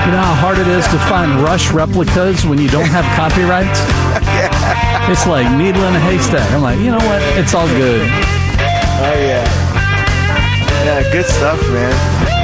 You know how hard it is to find Rush replicas when you don't have copyrights? Yeah. It's like needle in a haystack. I'm like, you know what? It's all good. Oh, yeah. Yeah, good stuff, man.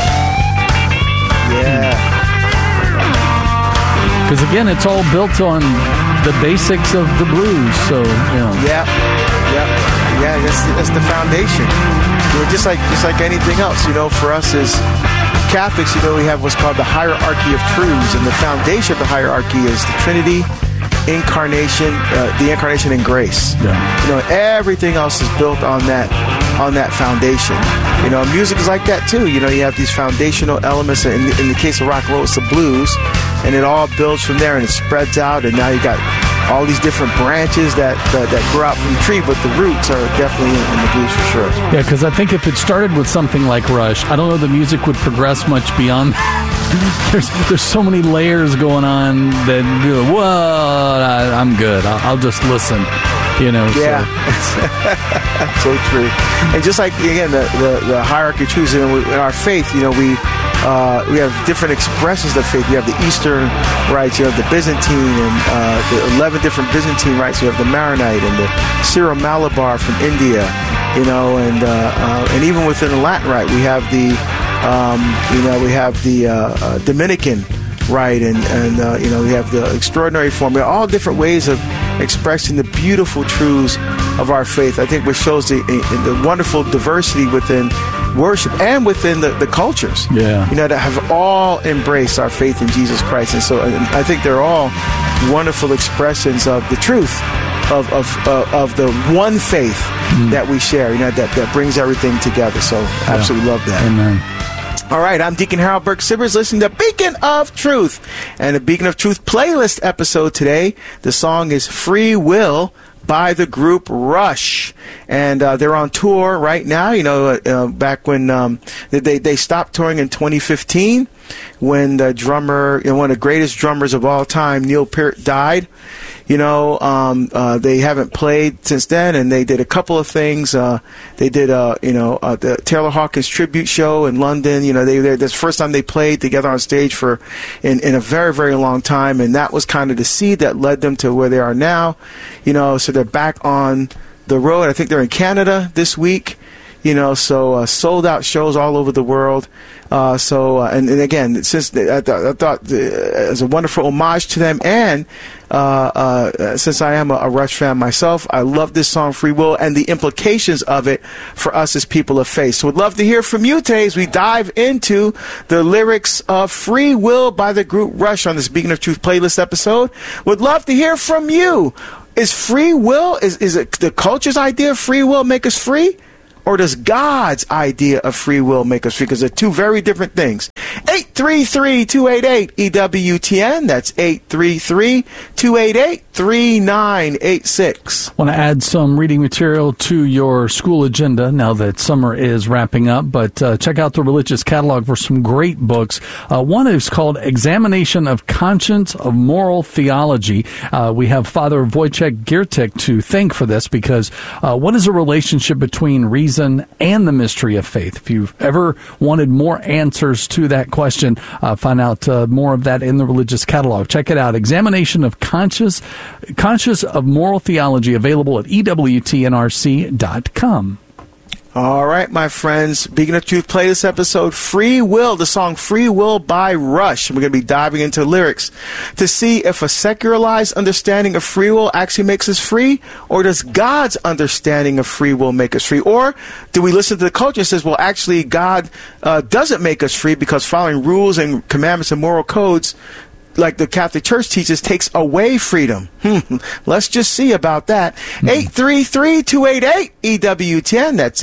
Yeah. Because, again, it's all built on the basics of the blues, so, you know. Yeah, that's the foundation. You know, just like anything else, you know, for us as Catholics, you know, we have what's called the hierarchy of truths, and the foundation of the hierarchy is the Trinity, incarnation, the incarnation and grace. Yeah. You know, everything else is built on that foundation. You know, music is like that too. You know, you have these foundational elements. In the case of rock and roll, it's the blues, and it all builds from there, and it spreads out, and now you got all these different branches that grow out from the tree, but the roots are definitely in the blues for sure. Yeah, because I think if it started with something like Rush, I don't know the music would progress much beyond. There's so many layers going on that, what? I'm good. I'll just listen. You know. Yeah, so true. And just like again the hierarchy of truths in our faith, you know, we have different expressions of faith. We have the Eastern rites, you have the Byzantine, and the 11 different Byzantine rites. You have the Maronite and the Syro-Malabar from India, you know, and even within the Latin rite, we have the Dominican rite, and you know, we have the extraordinary form. We have all different ways of expressing the beautiful truths of our faith. I think what shows the wonderful diversity within worship and within the cultures, you know, that have all embraced our faith in Jesus Christ. And so I think they're all wonderful expressions of the truth of the one faith that we share, you know, that brings everything together. So absolutely love that. Amen. All right, I'm Deacon Harold Burke-Sivers, listening to Beacon of Truth. And the Beacon of Truth playlist episode today, the song is Free Will by the group Rush. And they're on tour right now. You know, back when they stopped touring in 2015 when the drummer, you know, one of the greatest drummers of all time, Neil Peart, died. You know, they haven't played since then, and they did a couple of things. They did, the Taylor Hawkins tribute show in London. You know, that's the first time they played together on stage in a very, very long time, and that was kind of the seed that led them to where they are now. You know, so they're back on the road. I think they're in Canada this week. You know, so sold out shows all over the world. And again, since I thought as a wonderful homage to them, and since I am a Rush fan myself, I love this song Free Will and the implications of it for us as people of faith. So we'd love to hear from you today as we dive into the lyrics of Free Will by the group Rush on this Beacon of Truth playlist episode. Would love to hear from you. Is free will, is it the culture's idea of free will make us free? Or does God's idea of free will make us free? Because they're two very different things. 833-288-EWTN. That's 833-288-3986. Want to add some reading material to your school agenda now that summer is wrapping up, but check out the Religious Catalog for some great books. One is called Examination of Conscience of Moral Theology. We have Father Wojciech Giertek to thank for this, because what is a relationship between reason and the mystery of faith? If you've ever wanted more answers to that question, find out more of that in the Religious Catalog. Check it out. Examination of Conscious of Moral Theology, available at EWTNRC.com. All right, my friends. Beacon of Truth playlist episode, Free Will, the song Free Will by Rush. And we're going to be diving into lyrics to see if a secularized understanding of free will actually makes us free, or does God's understanding of free will make us free? Or do we listen to the culture and says, well, actually, God doesn't make us free because following rules and commandments and moral codes, like the Catholic Church teaches, takes away freedom. Let's just see about that. 833-288-EWTN. That's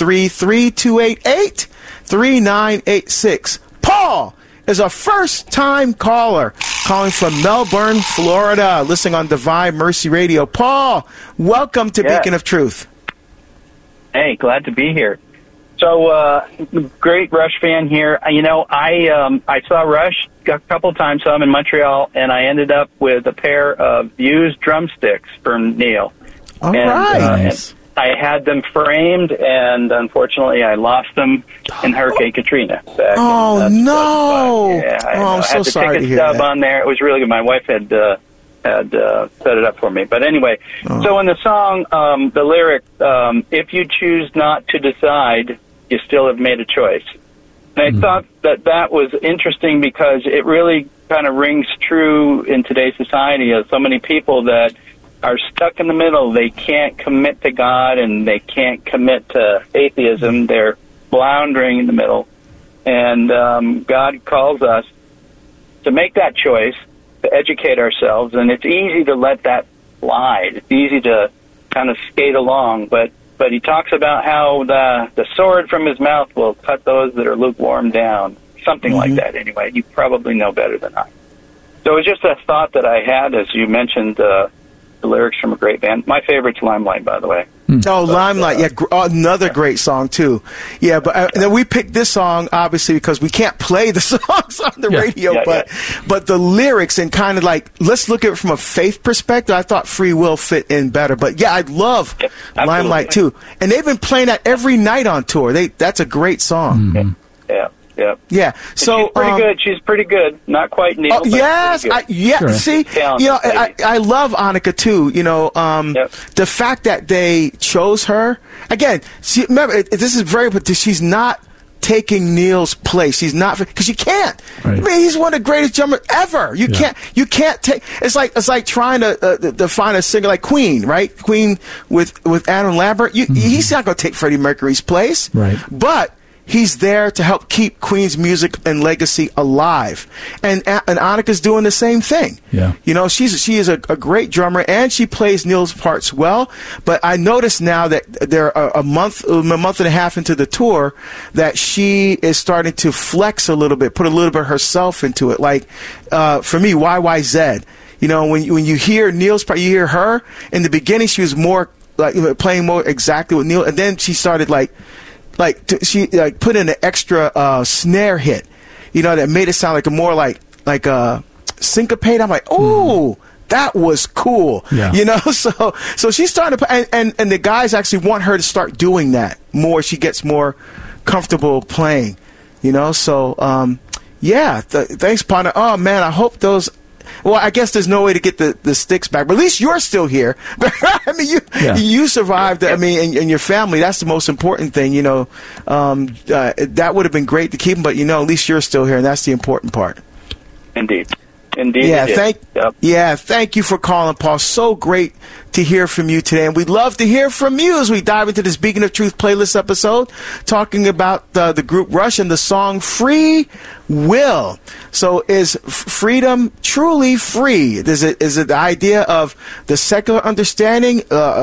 833-288-3986. Paul is a first-time caller calling from Melbourne, Florida, listening on Divine Mercy Radio. Paul, welcome to Beacon of Truth. Hey, glad to be here. So, great Rush fan here. You know, I saw Rush a couple times, saw him in Montreal, and I ended up with a pair of used drumsticks from Neil. All right. I had them framed, and unfortunately, I lost them in Hurricane Katrina. Oh, no! Yeah, I'm so sorry to hear that. I had the ticket stub that. on there. It was really good. My wife had set it up for me. But anyway, so in the song, the lyric, if you choose not to decide, you still have made a choice. And I thought that was interesting because it really kind of rings true in today's society of so many people that are stuck in the middle. They can't commit to God and they can't commit to atheism. They're floundering in the middle. And God calls us to make that choice, to educate ourselves. And it's easy to let that slide. It's easy to kind of skate along. But he talks about how the sword from his mouth will cut those that are lukewarm down. Something like that, anyway. You probably know better than I. So it was just a thought that I had as you mentioned the lyrics from a great band. My favorite's Limelight, by the way. Limelight, yeah, another great song too. Yeah, but then we picked this song obviously because we can't play the songs on the radio. But the lyrics and kind of like, let's look at it from a faith perspective. I thought Free Will fit in better. But yeah, I love Limelight too, and they've been playing that every night on tour. That's a great song. Yeah. So she's pretty good. She's pretty good. Not quite Neil. Yes. Sure. See, I love Annika too. The fact that they chose her again. Remember, this is but she's not taking Neil's place. She's not, because you can't. Right. I mean, he's one of the greatest drummers ever. You can't take. It's like trying to find a singer like Queen, right? Queen with Adam Lambert. He's not going to take Freddie Mercury's place. Right. But he's there to help keep Queen's music and legacy alive. And Annika's doing the same thing. Yeah. She is a great drummer, and she plays Neil's parts well. But I noticed now that they're a month and a half into the tour that she is starting to flex a little bit, put a little bit of herself into it. Like, for me, YYZ. When you hear Neil's part, you hear her. In the beginning, she was more like playing more exactly with Neil, and then she started she put in an extra snare hit, that made it sound like a more like a syncopate. I'm like, oh, that was cool. Yeah. So she's starting to play, and the guys actually want her to start doing that more. She gets more comfortable playing, So thanks, partner. Oh man, I hope those. Well, I guess there's no way to get the sticks back, but at least you're still here. I mean, you survived. I mean, and your family. That's the most important thing. That would have been great to keep them, but at least you're still here, and that's the important part. Indeed. Thank you for calling, Paul. So great to hear from you today, and we'd love to hear from you as we dive into this Beacon of Truth playlist episode, talking about the group Rush and the song "Free Will." So, is freedom truly free? Is it the idea of the secular understanding,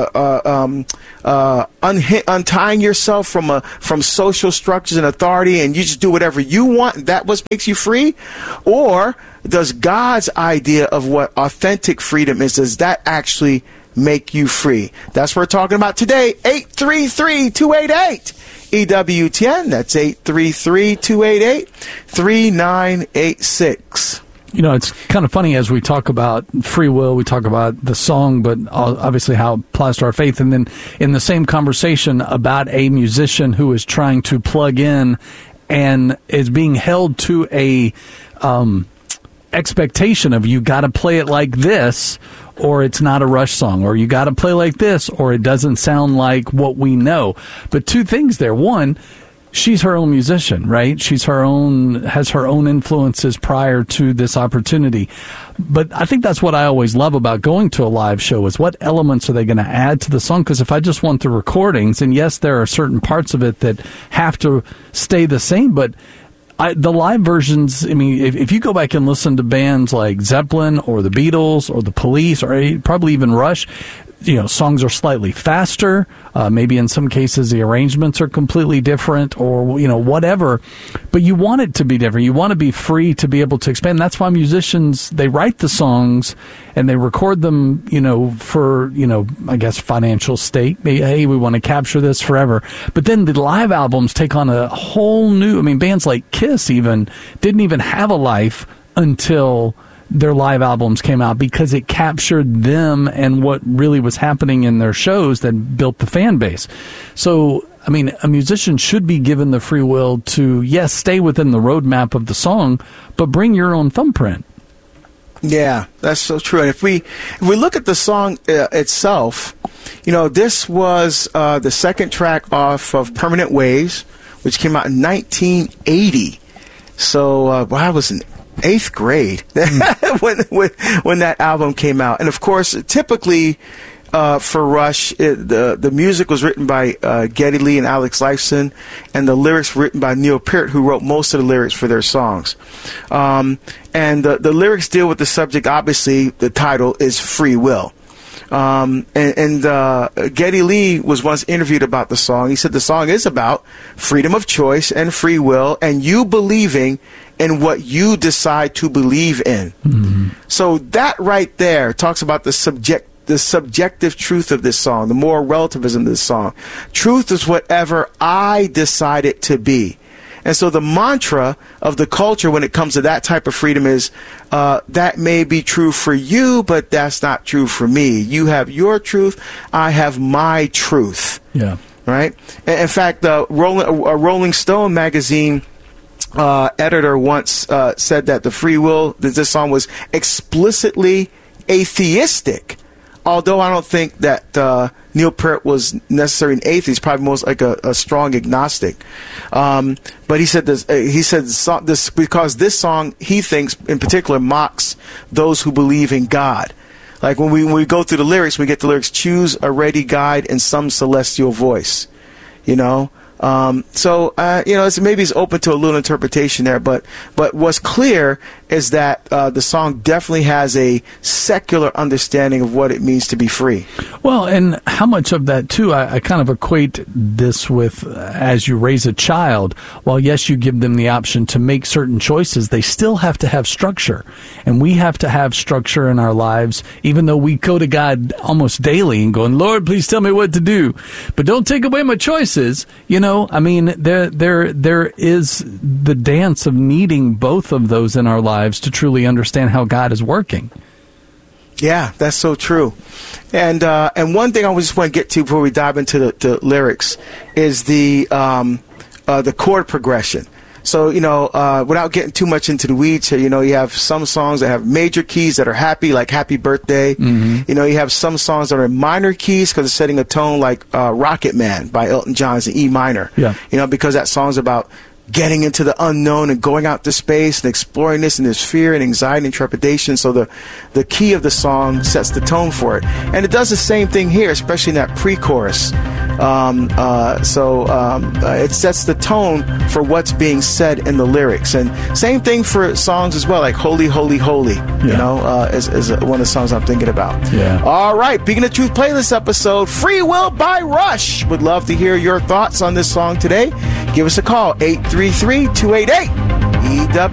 untying yourself from social structures and authority, and you just do whatever you want, and that what makes you free? Or does God's idea of what authentic freedom is, does that actually make you free? That's what we're talking about today. 833-288-EWTN. That's 833-288-3986. It's kind of funny as we talk about free will, we talk about the song, but obviously how it applies to our faith. And then in the same conversation about a musician who is trying to plug in and is being held to a expectation of, you got to play it like this or it's not a Rush song, or you got to play like this or it doesn't sound like what we know. But two things there. One, she's her own musician, right? Has her own influences prior to this opportunity. But I think that's what I always love about going to a live show, is what elements are they going to add to the song? Because if I just want the recordings, and yes, there are certain parts of it that have to stay the same, but the live versions, I mean, if you go back and listen to bands like Zeppelin or the Beatles or the Police or probably even Rush, songs are slightly faster. Maybe in some cases the arrangements are completely different, or whatever. But you want it to be different. You want to be free to be able to expand. That's why musicians, they write the songs and they record them, for I guess financial stake. Hey, we want to capture this forever. But then the live albums take on a whole new. I mean, bands like Kiss didn't even have a life until their live albums came out, because it captured them and what really was happening in their shows that built the fan base. So, I mean, a musician should be given the free will to, yes, stay within the roadmap of the song, but bring your own thumbprint. Yeah, that's so true. And if we look at the song itself, you know, this was the second track off of Permanent Waves, which came out in 1980. So I was in 8th grade when that album came out. And of course, typically for Rush, the music was written by Geddy Lee and Alex Lifeson, and the lyrics were written by Neil Peart, who wrote most of the lyrics for their songs. And the lyrics deal with the subject. Obviously, the title is free will. Geddy Lee was once interviewed about the song. He said the song is about freedom of choice and free will, and you believing in what you decide to believe in. Mm-hmm. So that right there talks about the subjective truth of this song, the moral relativism of this song. Truth is whatever I decide it to be. And so the mantra of the culture when it comes to that type of freedom is, that may be true for you, but that's not true for me. You have your truth, I have my truth. Yeah. Right? In fact, a Rolling Stone magazine editor once said that this song was explicitly atheistic. Although I don't think that Neil Peart was necessarily an atheist, probably most like a strong agnostic. But he said this because this song, he thinks in particular, mocks those who believe in God. Like when we go through the lyrics, we get the lyrics, choose a ready guide in some celestial voice, you know. Maybe it's open to a little interpretation there, but what's clear is that the song definitely has a secular understanding of what it means to be free. Well, and how much of that, too, I kind of equate this with as you raise a child, while, yes, you give them the option to make certain choices, they still have to have structure. And we have to have structure in our lives, even though we go to God almost daily and going, Lord, please tell me what to do. But don't take away my choices. You know, I mean, there is the dance of needing both of those in our lives to truly understand how God is working. Yeah, that's so true. And one thing I just want to get to before we dive into the lyrics is the chord progression. So, you know, without getting too much into the weeds here, you know, you have some songs that have major keys that are happy, like Happy Birthday. Mm-hmm. You know, you have some songs that are in minor keys because it's setting a tone, like Rocket Man by Elton John's in E minor. Yeah. You know, because that song's about getting into the unknown and going out to space and exploring this, and there's fear and anxiety and trepidation. So the key of the song sets the tone for it. And it does the same thing here, especially in that pre-chorus. It sets the tone for what's being said in the lyrics. And same thing for songs as well, like Holy, Holy, Holy, you know, is one of the songs I'm thinking about. Yeah. All right, Beacon of Truth playlist episode, Free Will by Rush. Would love to hear your thoughts on this song today. Give us a call, 833-288-EW.